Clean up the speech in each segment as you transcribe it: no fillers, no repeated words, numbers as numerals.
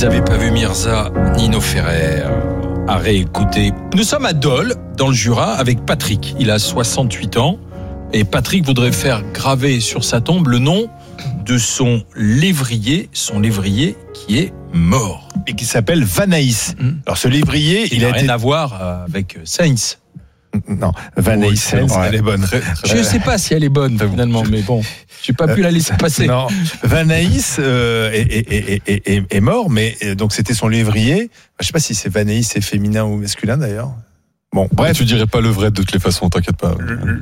n'avez pas vu Mirza, Nino Ferrer à réécouter. Nous sommes à Dole, dans le Jura, avec Patrick. Il a 68 ans et Patrick voudrait faire graver sur sa tombe le nom de son lévrier qui est mort. Et qui s'appelle Vanaïs. Alors ce lévrier, il n'a rien à voir avec Sainz. Non, Vanaïs Sainz, elle est bonne. Je ne sais pas si elle est bonne finalement, mais bon, je n'ai pas pu la laisser passer. Non, Vanaïs est mort, mais donc c'était son lévrier. Je ne sais pas si c'est Vanaïs, c'est féminin ou masculin d'ailleurs. Bon, bref. Tu dirais pas le vrai de toutes les façons, t'inquiète pas.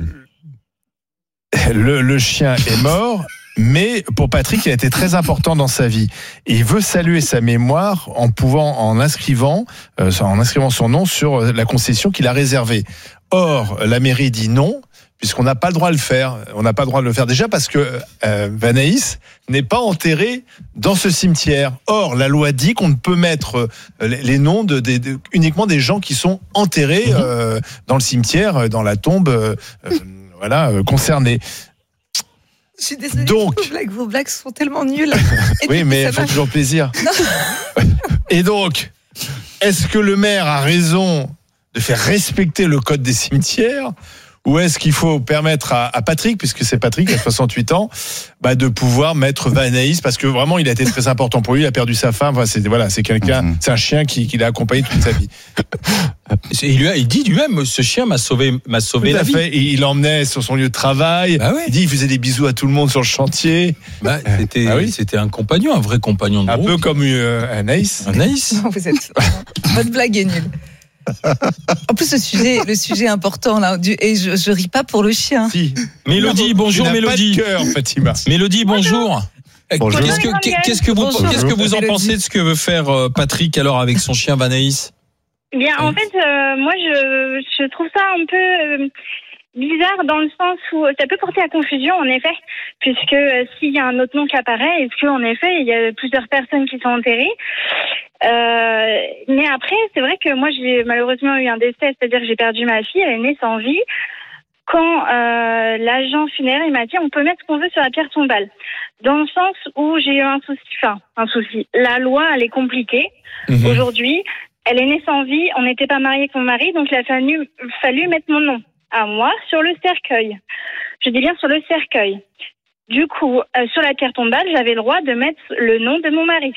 Le chien est mort. Mais pour Patrick, il a été très important dans sa vie. Et il veut saluer sa mémoire en inscrivant son nom sur la concession qu'il a réservée. Or, la mairie dit non, puisqu'on n'a pas le droit de le faire. On n'a pas le droit de le faire déjà parce que Vanaïs n'est pas enterré dans ce cimetière. Or, la loi dit qu'on ne peut mettre les noms uniquement des gens qui sont enterrés dans le cimetière, dans la tombe concernée. Je suis désolée, donc, vos blagues sont tellement nulles. Oui, mais il faut toujours plaisir. Et donc, est-ce que le maire a raison de faire respecter le code des cimetières, ou est-ce qu'il faut permettre à Patrick, puisque c'est Patrick qui a 68 ans, de pouvoir mettre Vanaïs, parce que vraiment il a été très important pour lui, il a perdu sa femme, c'est quelqu'un, c'est un chien qui l'a accompagné toute sa vie. Il dit lui-même, ce chien m'a sauvé la vie. Et il l'emmenait sur son lieu de travail, il dit il faisait des bisous à tout le monde sur le chantier. C'était un compagnon, un vrai compagnon de route. Un peu comme Anaïs. Non, votre blague est nulle. En plus, le sujet est important là, et je ris pas pour le chien. Si. Mélodie, bonjour Mélodie. Pas de cœur, Fatima. Mélodie, bonjour. Bonjour. Qu'est-ce que vous en pensez de ce que veut faire Patrick alors avec son chien Vanaïs? Bien, en fait, moi je trouve ça un peu bizarre dans le sens où ça peut porter à confusion en effet, puisque s'il y a un autre nom qui apparaît, est-ce qu'en effet il y a plusieurs personnes qui sont enterrées? Mais après, c'est vrai que moi j'ai malheureusement eu un décès, c'est-à-dire que j'ai perdu ma fille, elle est née sans vie. Quand l'agent funéraire il m'a dit on peut mettre ce qu'on veut sur la pierre tombale, dans le sens où j'ai eu un souci. La loi elle est compliquée aujourd'hui. Elle est née sans vie, on n'était pas mariés avec mon mari, donc il a fallu mettre mon nom à moi sur le cercueil. Je dis bien sur le cercueil. Du coup, sur la pierre tombale, j'avais le droit de mettre le nom de mon mari.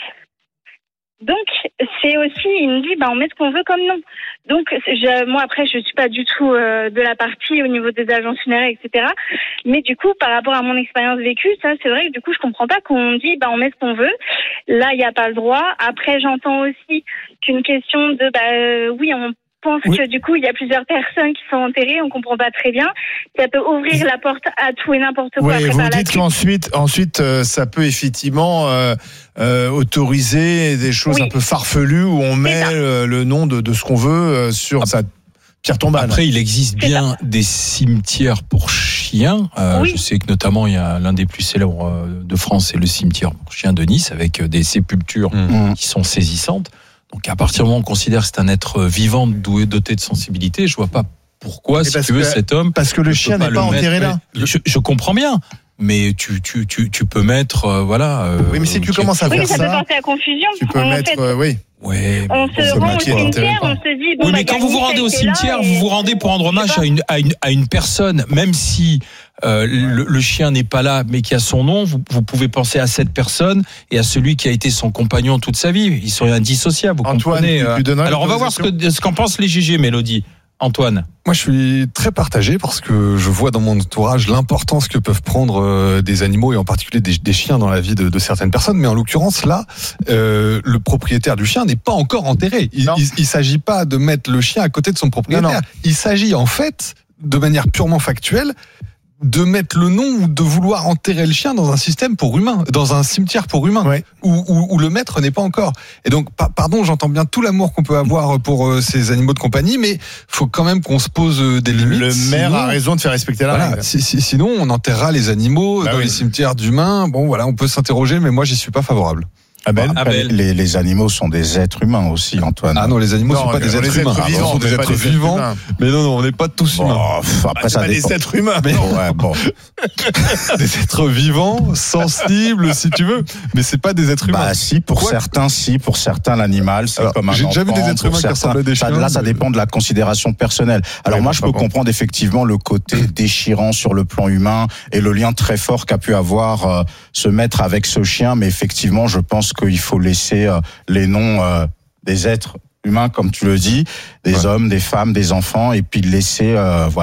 Donc, c'est aussi, il me dit, on met ce qu'on veut comme nom. Donc, moi, après, je suis pas du tout de la partie au niveau des agences funéraires, etc. Mais du coup, par rapport à mon expérience vécue, ça, c'est vrai que du coup, je comprends pas qu'on dit, on met ce qu'on veut. Là, il n'y a pas le droit. Après, j'entends aussi qu'une question de, oui, on pense que du coup, il y a plusieurs personnes qui sont enterrées, on comprend pas très bien. Ça peut ouvrir la porte à tout et n'importe quoi. Oui, vous dites qu'ensuite, ça peut effectivement autoriser des choses un peu farfelues où on met le nom de ce qu'on veut sur sa pierre tombale. Après, il existe bien des cimetières pour chiens. Je sais que notamment, il y a l'un des plus célèbres de France, c'est le cimetière pour chiens de Nice, avec des sépultures qui sont saisissantes. Donc à partir du moment où on considère que c'est un être vivant doté de sensibilité, je vois pas pourquoi, cet homme... Parce que le chien n'est pas enterré là. Je comprends bien, mais tu peux mettre... oui, mais si tu commences à faire ça... Oui, ça peut porter à confusion. Tu peux mettre... Ouais, on se rend au cimetière, on se dit... Oui, mais quand vous vous rendez au cimetière, vous vous rendez pour rendre hommage à une personne, même si le chien n'est pas là, mais qui a son nom, vous pouvez penser à cette personne et à celui qui a été son compagnon toute sa vie. Ils sont indissociables, vous comprenez. Alors on va voir ce qu'en pensent les GG, Mélodie. Antoine. Moi, je suis très partagé parce que je vois dans mon entourage l'importance que peuvent prendre des animaux et en particulier des chiens dans la vie de certaines personnes. Mais en l'occurrence, là, le propriétaire du chien n'est pas encore enterré. Il s'agit pas de mettre le chien à côté de son propriétaire. Non. Il s'agit en fait, de manière purement factuelle, de mettre le nom ou de vouloir enterrer le chien dans un système pour humains, dans un cimetière pour humains, où le maître n'est pas encore. Et donc, pardon, j'entends bien tout l'amour qu'on peut avoir pour ces animaux de compagnie, mais faut quand même qu'on se pose des limites. Le maire a raison de faire respecter la règle. Sinon, on enterrera les animaux dans les cimetières d'humains. Bon, voilà, on peut s'interroger, mais moi, j'y suis pas favorable. Abel. Les animaux sont des êtres humains aussi, Antoine. Ah non, les animaux ne sont pas des êtres humains. Vivants, Ils sont des êtres vivants. Mais non, on n'est pas tous humains. Après, ça pas dépend. des êtres humains. Ouais, bon. Des êtres vivants, sensibles, si tu veux. Mais c'est pas des êtres humains. Bah si, pour certains, l'animal, c'est Alors, comme un j'ai déjà vu enfant, des êtres pour humains qui certains, ressemblent à des ça, chiens, là, ça mais- dépend de la considération personnelle. Alors Oui, moi, bon, je pas peux bon. comprendre effectivement le côté déchirant sur le plan humain et le lien très fort qu'a pu avoir ce maître avec ce chien, mais effectivement, je pense qu'il faut laisser les noms des êtres humains, comme tu le dis, des hommes, des femmes, des enfants, et puis laisser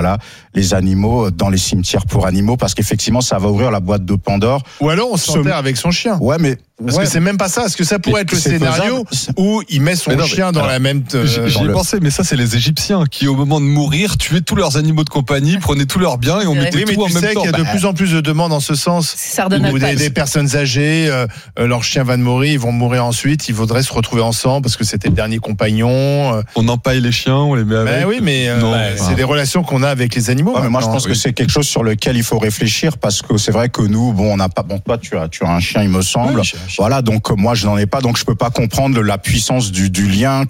les animaux dans les cimetières pour animaux, parce qu'effectivement, ça va ouvrir la boîte de Pandore. Ou alors on s'enterre avec son chien. Ouais, mais Parce que c'est même pas ça. Est-ce que ça pourrait être le c'est scénario faisable. où il met son Mais non, mais chien dans alors, la même... J'y ai pensé, mais ça, c'est les Égyptiens qui, au moment de mourir, tuaient tous leurs animaux de compagnie, prenaient tous leurs biens et on Oui, mettait Oui, mais tout en tu même sais temps. qu'il y a de plus en plus de demandes en ce sens. Ça redonne Où la des personnes âgées, leur chien va de mourir, ils vont mourir ensuite, ils voudraient se retrouver ensemble parce que c'était le dernier compagnon. On empaille les chiens, on les met avec. Ben oui, mais Non, c'est des relations qu'on a avec les animaux. Ouais, mais moi je maintenant. pense que c'est quelque chose sur lequel il faut réfléchir, parce que c'est vrai que nous, on n'a pas. Bon, toi, tu as un chien, il me semble. Oui, j'ai un chien. Voilà, donc moi je n'en ai pas, donc je peux pas comprendre la puissance du lien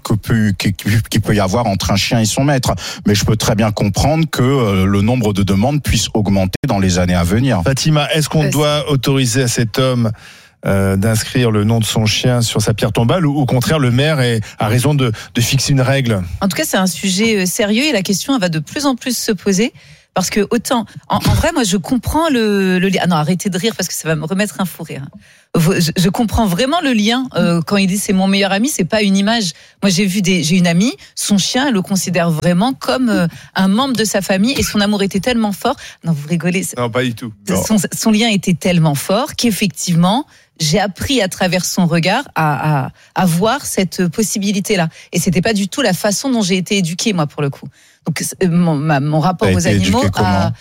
qui peut y avoir entre un chien et son maître. Mais je peux très bien comprendre que le nombre de demandes puisse augmenter dans les années à venir. Fatima, est-ce qu'on doit autoriser à cet homme d'inscrire le nom de son chien sur sa pierre tombale, ou au contraire le maire a raison de fixer une règle? En tout cas, c'est un sujet sérieux et la question elle va de plus en plus se poser. Parce que autant, en vrai, moi, je comprends le lien. Ah non, arrêtez de rire parce que ça va me remettre un fou rire. Je comprends vraiment le lien. Quand il dit c'est mon meilleur ami, c'est pas une image. Moi, j'ai une amie, son chien, elle le considère vraiment comme un membre de sa famille et son amour était tellement fort. Non, vous rigolez. Non, pas du tout. Son lien était tellement fort qu'effectivement, j'ai appris à travers son regard à voir cette possibilité-là. Et c'était pas du tout la façon dont j'ai été éduquée, moi, pour le coup. Donc, mon rapport T'as aux été animaux, éduquée comment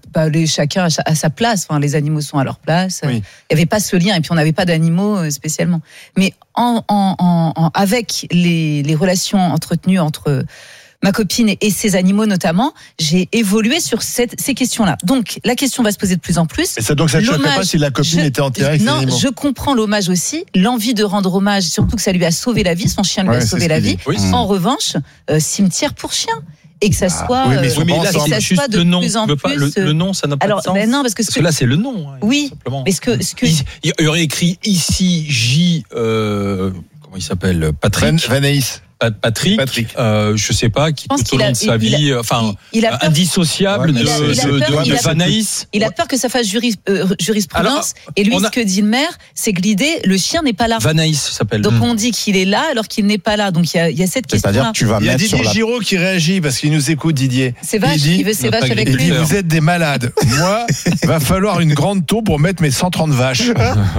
chacun à sa place. Enfin, les animaux sont à leur place. Oui. Il n'y avait pas ce lien, et puis on n'avait pas d'animaux spécialement. Mais avec les relations entretenues entre ma copine et ses animaux notamment, j'ai évolué sur ces questions-là. Donc, la question va se poser de plus en plus. Et ça, donc ça ne choquerait L'hommage, pas si la copine était enterrée avec ses non, animaux? je comprends l'hommage aussi, l'envie de rendre hommage, surtout que ça lui a sauvé la vie, son chien lui Ouais, a c'est sauvé ce la qu'il vie. dit. Oui, En revanche, cimetière pour chiens. Et que ça soit, oui, mais Oui, mais là, et que ça c'est soit juste de le nom. plus en Tu veux pas- plus. le nom, ça n'a pas alors, de sens. ben non, parce que Parce que là, c'est le nom. Hein, oui, simplement. mais ce que Il y aurait écrit ici J. Comment il s'appelle, Patrick. Vanaïs. Patrick. Je sais pas, qui pense tout au qu'il a- long de sa il a- vie, enfin, il a peur. indissociable Ouais, mais de il a peur Vanaïs. Il a peur que ça fasse jurisprudence. Alors, et lui, on a- ce que dit le maire, c'est que l'idée, le chien n'est pas là. Vanaïs s'appelle. Donc on dit qu'il est là alors qu'il n'est pas là. Donc il y a cette C'est-à-dire question-là. que tu vas Il y a mettre sur Didier la... Giraud qui réagit parce qu'il nous écoute, Didier. C'est vache, Il dit- il veut ses n'a vaches pas avec Il lui. dit, vous êtes des malades. Moi, va falloir une grande tour pour mettre mes 130 vaches.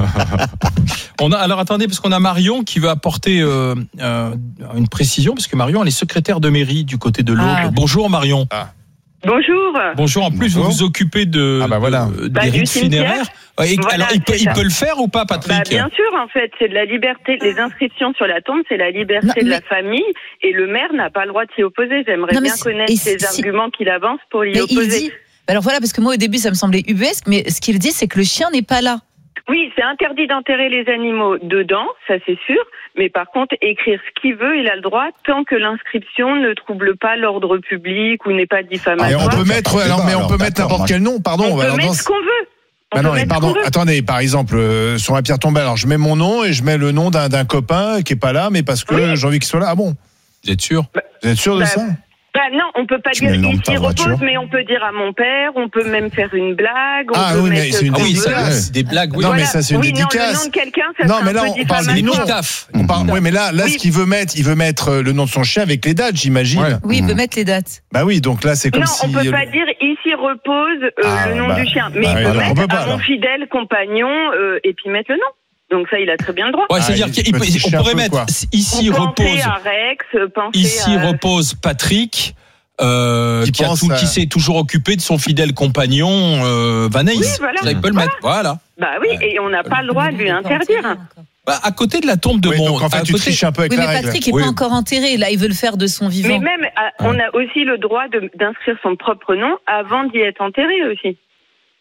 Alors attendez, parce qu'on a Marion qui veut apporter une précision, parce que Marion, elle est secrétaire de mairie du côté de l'Aube. Ah. Bonjour Marion. Bonjour. Bonjour. En plus, Bonjour. vous vous occupez Ah bah voilà. des Du rites cimetière. funéraires. Ouais, Voilà, alors, c'est il ça. peut le faire ou pas, Patrick? Bah, bien sûr, en fait, c'est de la liberté. Les inscriptions sur la tombe, c'est la liberté Non, de mais- la famille, et le maire n'a pas le droit de s'y opposer. J'aimerais Non, mais bien c'est- connaître et les si- arguments qu'il avance pour y Mais il opposer. dit. Alors voilà, parce que moi au début ça me semblait ubuesque, mais ce qu'il dit c'est que le chien n'est pas là. Oui, c'est interdit d'enterrer les animaux dedans, ça c'est sûr. Mais par contre, écrire ce qu'il veut, il a le droit, tant que l'inscription ne trouble pas l'ordre public ou n'est pas Et diffamatoire. on peut mettre, alors, on peut mettre d'accord, n'importe quel nom, pardon. On peut alors, mettre dans- ce qu'on veut. On Ah peut non, mais mettre pardon, ce qu'on veut. attendez, par exemple, sur ma pierre tombale, alors je mets mon nom et je mets le nom d'un copain qui est pas là, mais parce que Oui. j'ai envie qu'il soit là. Ah bon? Vous êtes sûr? Vous êtes sûr de Bah, ça? Bah non, on peut pas Tu dire mets le nom de ta ici repose, voiture. mais on peut dire à mon père, on peut même faire une blague, on Ah peut oui, mais mettre c'est une ce qu'on Oui, veut. ça, c'est des blagues. Oui. Non, mais Voilà. ça, c'est une oui, non, dédicace. le nom de quelqu'un, ça Non, serait mais un là, peu on parle C'est du une nom. diffamatoire. épitaphe. Oui, mais là, Oui. ce qu'il veut mettre, il veut mettre le nom de son chien avec les dates, j'imagine. Ouais. Oui, il veut mettre les dates. Bah oui, donc là, c'est comme Non, si. on peut pas dire ici repose Ah, le nom bah, du chien, mais bah, il peut alors, on mettre peut pas, à mon alors. fidèle compagnon et puis mettre le nom. Donc ça, il a très bien le droit. Ouais, c'est-à-dire il qu'on peut tricher un pourrait peu, mettre quoi. ici Ou penser repose. à Rex, penser Ici à... repose Patrick, Qui pense à- qui s'est toujours occupé de son fidèle compagnon Vanaïs. Oui, voilà. Ça, il peut le mettre. Voilà. Bah oui, et on n'a pas le droit de lui interdire. Bah, à côté de la tombe de Oui, mon. donc en fait, à tu côté- triches un peu avec Oui, la mais règle. Patrick n'est Oui. pas encore enterré. Là, il veut le faire de son vivant. Mais même, on a aussi le droit d'inscrire son propre nom avant d'y être enterré aussi.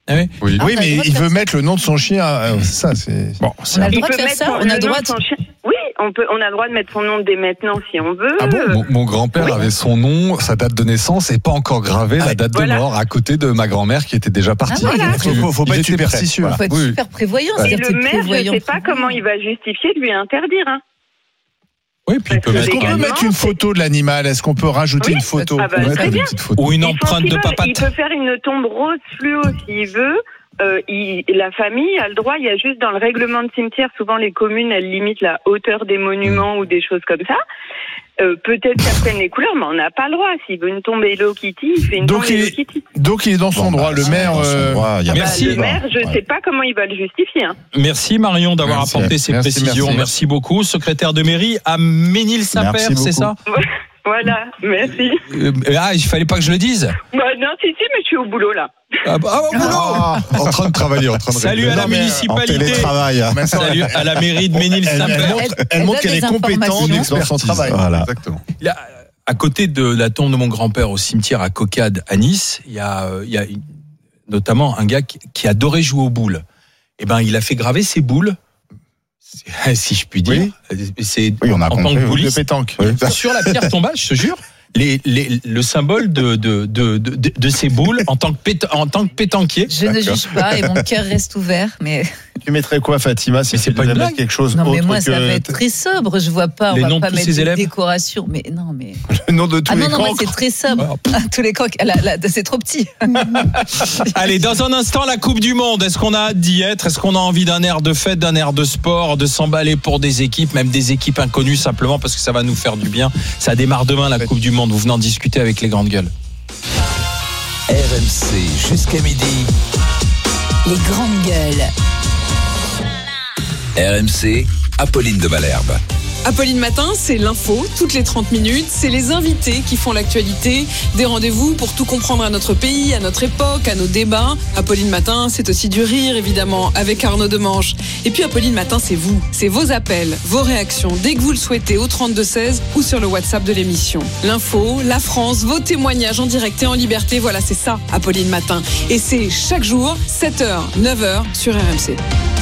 Ah oui. Oui. Oui, on a mais le droit de il faire veut ça. mettre le nom de son chien. C'est ça, c'est. Bon, On a le Il droit de peut faire mettre ça. son- On a le le nom droit de de. son chien. Oui, on a le droit de mettre son nom dès maintenant si on veut. Ah bon Mon grand-père avait son nom, sa date de naissance et pas encore gravé la date voilà. de mort à côté de ma grand-mère qui était déjà partie. Ah, voilà. Faut pas Il être était prêt. superstitieux. Voilà. Faut être Oui. super prévoyant. Et c'est-à-dire le t'es maire, je ne prévoyant. sais pas comment il va justifier de lui interdire. Hein. Oui, puis il peut Parce Est-ce mettre qu'on peut légalement, mettre une photo de l'animal? Est-ce qu'on peut rajouter Oui. une photo? Ah bah, On va mettre très une bien. petite photo. ou une Et quand empreinte il de veut, papate. il peut faire une tombe rose fluo s'il veut. La famille a le droit. Il y a juste dans le règlement de cimetière, souvent les communes, elles limitent la hauteur des monuments ou des choses comme ça. Peut-être certaines les couleurs, mais on n'a pas le droit. S'il veut une tombe Hello Kitty, il fait une Donc tombe Hello Kitty. Donc il est dans son droit. Le maire. Merci. Le maire, je ne sais pas comment il va le justifier. Hein. Merci Marion d'avoir Merci. apporté ces Merci, précisions. merci. Merci beaucoup. Secrétaire de mairie à Ménil-Saint-Père, Merci c'est ça? Voilà, merci. Ah, il fallait pas que je le dise. Bah, non, si, mais je suis au boulot là. Ah, bah, au boulot. En train de travailler, en train de Salut à la En municipalité. télétravail. Salut à la mairie de Ménil-Saint-Père. Elle montre donne qu'elle est des compétente informations. dans son travail. Voilà. Exactement. Là, à côté de la tombe de mon grand-père au cimetière à Coccade à Nice, il y a notamment un gars qui adorait jouer aux boules. Eh ben, il a fait graver ses boules, si je puis dire. C'est Oui, on a en tant compris. que De bouliste. pétanque. Oui. Sur la pierre tombale, je te jure. Le symbole de ces boules en tant que pétanquier. Je ne juge pas et mon cœur reste ouvert, mais Tu mettrais quoi, Fatima, si Mais c'est tu pas une devais blague. mettre quelque chose non mais autre moi ça va que être très sobre. Je vois pas. On Les va noms de pas tous mettre ces des élèves. décorations. Mais non mais. le nom de tous Ah les non non moi cancres? c'est très sobre. Tous les coques. C'est trop petit. Allez, dans un instant, la Coupe du Monde. Est-ce qu'on a hâte d'y être? Est-ce qu'on a envie d'un air de fête, d'un air de sport, de s'emballer pour des équipes, même des équipes inconnues simplement parce que ça va nous faire du bien? Ça démarre demain, la Coupe du Monde. Vous venez en discuter avec les grandes gueules. RMC jusqu'à midi. Les grandes gueules. RMC, Apolline de Malherbe. Apolline Matin, c'est l'info, toutes les 30 minutes. C'est les invités qui font l'actualité. Des rendez-vous pour tout comprendre à notre pays, à notre époque, à nos débats. Apolline Matin, c'est aussi du rire, évidemment, avec Arnaud Demange. Et puis Apolline Matin, c'est vous. C'est vos appels, vos réactions, dès que vous le souhaitez, au 32-16 ou sur le WhatsApp de l'émission. L'info, la France, vos témoignages en direct et en liberté. Voilà, c'est ça, Apolline Matin. Et c'est chaque jour, 7h, 9h sur RMC.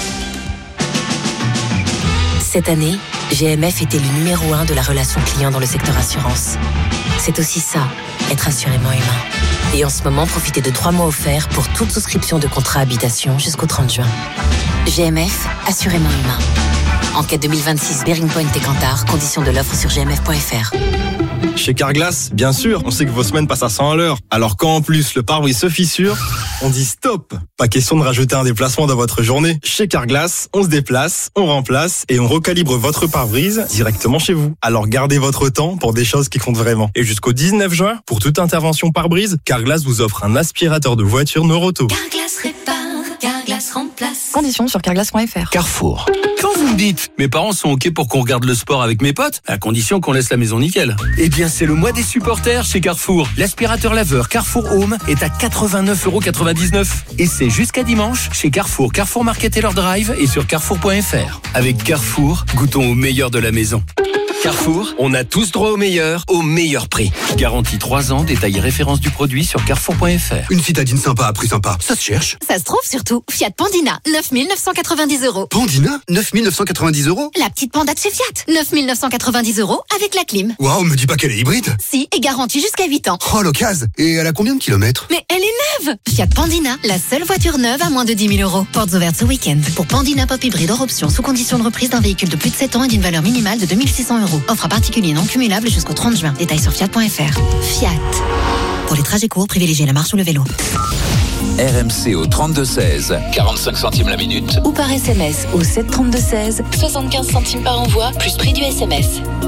Cette année, GMF était le numéro 1 de la relation client dans le secteur assurance. C'est aussi ça, être assurément humain. Et en ce moment, profitez de 3 mois offerts pour toute souscription de contrat habitation jusqu'au 30 juin. GMF, assurément humain. Enquête 2026 Bearing Point et Cantar, conditions de l'offre sur gmf.fr. Chez Carglass, bien sûr, on sait que vos semaines passent à 100 à l'heure. Alors quand en plus le pare-brise se fissure, on dit stop. Pas question de rajouter un déplacement dans votre journée. Chez Carglass, on se déplace, on remplace et on recalibre votre pare-brise directement chez vous. Alors gardez votre temps pour des choses qui comptent vraiment. Et jusqu'au 19 juin, pour toute intervention pare-brise, Carglass vous offre un aspirateur de voiture Noroto. Carglass répare, Carglass remplace. Conditions sur carglass.fr. Carrefour. Quand vous me dites, mes parents sont OK pour qu'on regarde le sport avec mes potes, à condition qu'on laisse la maison nickel. Eh bien, c'est le mois des supporters chez Carrefour. L'aspirateur laveur Carrefour Home est à 89,99 €. Et c'est jusqu'à dimanche chez Carrefour, Carrefour Market et leur drive et sur carrefour.fr. Avec Carrefour, goûtons au meilleur de la maison. Carrefour, on a tous droit au meilleur prix. Garantie 3 ans, détail et référence du produit sur carrefour.fr. Une citadine sympa à prix sympa, ça se cherche. Ça se trouve surtout. Fiat Pandina, 9 990 €. Pandina, 9 990 €. La petite panda de chez Fiat, 9 990 € avec la clim. Waouh, me dis pas qu'elle est hybride. Si, et garantie jusqu'à 8 ans. Oh, l'occasion. Et elle a combien de kilomètres? Mais elle est neuve! Fiat Pandina, la seule voiture neuve à moins de 10 000 €. Portes ouvertes ce week-end. Pour Pandina Pop Hybride hors option, sous condition de reprise d'un véhicule de plus de 7 ans et d'une valeur minimale de 2 600 €. Offre à particulier non cumulable jusqu'au 30 juin. Détails sur fiat.fr. Fiat. Pour les trajets courts, privilégiez la marche ou le vélo. RMC au 32-16, 45 centimes la minute. Ou par SMS au 732-16, 75 centimes par envoi, plus prix du SMS.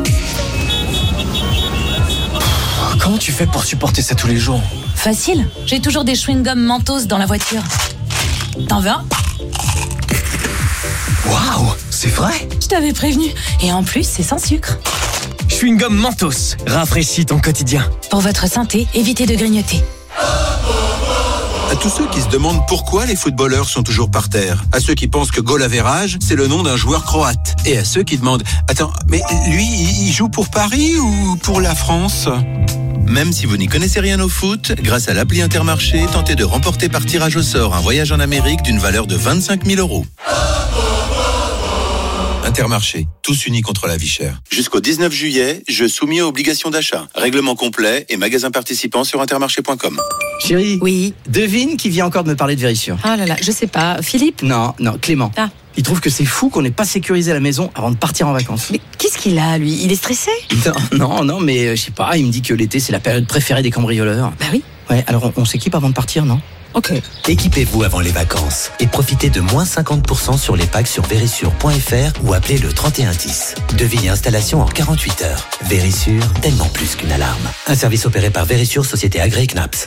Comment tu fais pour supporter ça tous les jours? Facile, j'ai toujours des chewing-gums Mentos dans la voiture. T'en veux un? Waouh, c'est vrai? Je t'avais prévenu. Et en plus, c'est sans sucre. Chewing-gum Mentos, rafraîchis ton quotidien. Pour votre santé, évitez de grignoter. À tous ceux qui se demandent pourquoi les footballeurs sont toujours par terre, à ceux qui pensent que goal average, c'est le nom d'un joueur croate, et à ceux qui demandent « Attends, mais lui, il joue pour Paris ou pour la France ?» Même si vous n'y connaissez rien au foot, grâce à l'appli Intermarché, tentez de remporter par tirage au sort un voyage en Amérique d'une valeur de 25 000 €. Intermarché, tous unis contre la vie chère. Jusqu'au 19 juillet, jeu soumis aux obligations d'achat. Règlement complet et magasins participants sur intermarché.com. Chérie. Oui. Devine qui vient encore de me parler de Vérissure. Ah là là, je sais pas. Philippe? Non, Clément. Ah. Il trouve que c'est fou qu'on n'ait pas sécurisé la maison avant de partir en vacances. Mais qu'est-ce qu'il a, lui? Il est stressé? Non, mais je sais pas, il me dit que l'été c'est la période préférée des cambrioleurs. Bah oui. Ouais, alors on s'équipe avant de partir, non? Ok. Équipez-vous avant les vacances et profitez de moins 50% sur les packs sur Verisure.fr ou appelez le 3110. Devis et installation en 48 heures. Verisure, tellement plus qu'une alarme. Un service opéré par Verisure, société agréée CNAPS.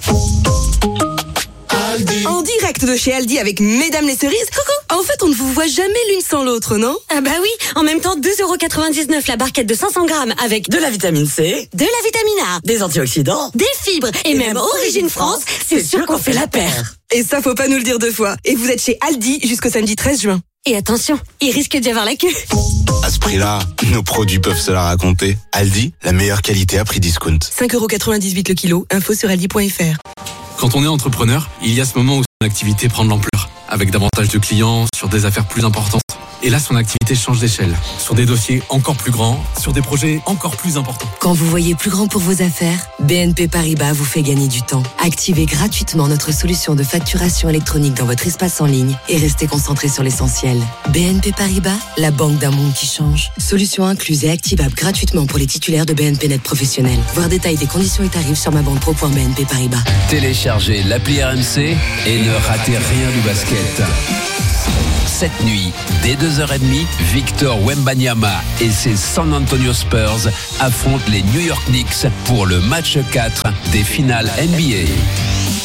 En direct de chez Aldi avec Mesdames les cerises. Coucou. En fait, on ne vous voit jamais l'une sans l'autre, non? Ah bah oui, en même temps 2,99€ la barquette de 500 grammes avec de la vitamine C, de la vitamine A, des antioxydants, des fibres et même Origine France, c'est sûr qu'on fait la paire. Et ça, faut pas nous le dire deux fois. Et vous êtes chez Aldi jusqu'au samedi 13 juin. Et attention, il risque d'y avoir la queue. À ce prix-là, nos produits peuvent se la raconter. Aldi, la meilleure qualité à prix discount. 5,98€ le kilo, info sur aldi.fr. Quand on est entrepreneur, il y a ce moment où son activité prend de l'ampleur, avec davantage de clients, sur des affaires plus importantes. Et là, son activité change d'échelle, sur des dossiers encore plus grands, sur des projets encore plus importants. Quand vous voyez plus grand pour vos affaires, BNP Paribas vous fait gagner du temps. Activez gratuitement notre solution de facturation électronique dans votre espace en ligne et restez concentré sur l'essentiel. BNP Paribas, la banque d'un monde qui change. Solution incluse et activable gratuitement pour les titulaires de BNP Net professionnels. Voir détail des conditions et tarifs sur mabanpro.bnp Paribas. Téléchargez l'appli RMC et ne ratez rien du basket. Cette nuit, dès 2h30, Victor Wembanyama et ses San Antonio Spurs affrontent les New York Knicks pour le match 4 des finales NBA.